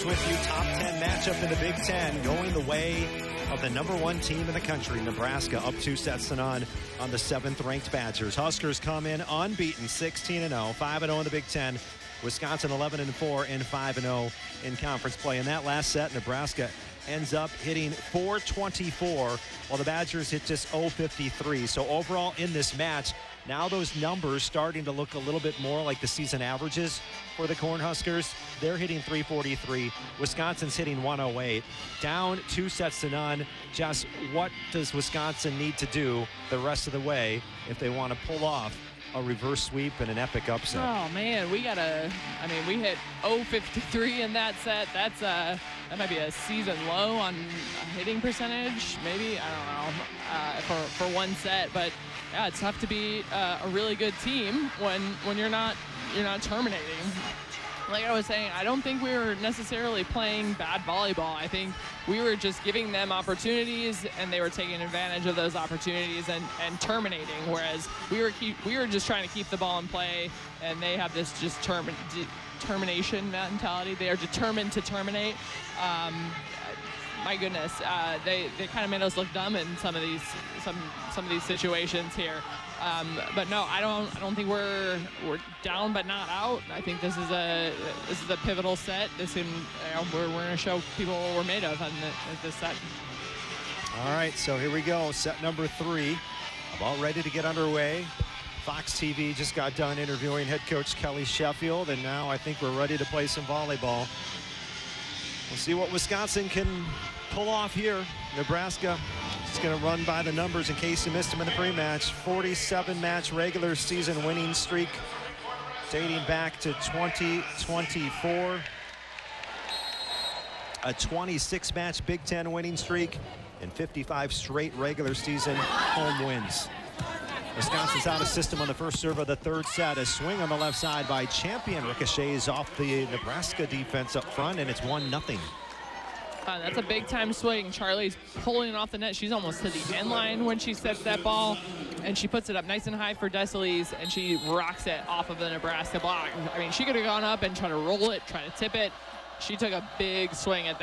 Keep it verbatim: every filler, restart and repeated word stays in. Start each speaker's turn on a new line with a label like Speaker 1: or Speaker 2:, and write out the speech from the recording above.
Speaker 1: with you. Top ten matchup in the Big Ten, going the way of the number one team in the country, Nebraska, up two sets to none on the seventh ranked Badgers. Huskers come in unbeaten, sixteen and oh, five and oh in the Big Ten. Wisconsin eleven and four and five and oh in conference play. In that last set, Nebraska ends up hitting four twenty-four while the Badgers hit just oh fifty-three. So overall in this match, now those numbers starting to look a little bit more like the season averages for the Cornhuskers. They're hitting three forty-three. Wisconsin's hitting one oh eight. Down two sets to none. Jess, what does Wisconsin need to do the rest of the way if they want to pull off a reverse sweep and an epic upset?
Speaker 2: Oh man, we gotta, I mean, we hit oh fifty-three in that set. That's uh that might be a season low on hitting percentage, maybe, I don't know, uh, for, for one set. But yeah, it's tough to beat uh, a really good team when when you're not you're not terminating. Like I was saying, I don't think we were necessarily playing bad volleyball. I think we were just giving them opportunities, and they were taking advantage of those opportunities and, and terminating. Whereas we were keep, we were just trying to keep the ball in play, and they have this just term, de, termination mentality. They are determined to terminate. Um, my goodness, uh, they they kind of made us look dumb in some of these some some of these situations here. Um, but no, I don't. I don't think we're we're down but not out. I think this is a this is a pivotal set. This can, you know, we're we're gonna show people what we're made of on the, this set.
Speaker 1: All right, so here we go. Set number three. About ready to get underway. Fox T V just got done interviewing head coach Kelly Sheffield, and now I think we're ready to play some volleyball. We'll see what Wisconsin can pull off here. Nebraska is going to run by the numbers in case you missed them in the pre-match. forty-seven match regular season winning streak dating back to twenty twenty-four. A twenty-six match Big Ten winning streak and fifty-five straight regular season home wins. Wisconsin's out of system on the first serve of the third set. A swing on the left side by Champion ricochets off the Nebraska defense up front, and it's one nothing.
Speaker 2: Uh, that's a big-time swing. Charlie's pulling it off the net. She's almost to the end line when she sets that ball, and she puts it up nice and high for Desailles, and she rocks it off of the Nebraska block. I mean, she could have gone up and tried to roll it, try to tip it. She took a big swing at that.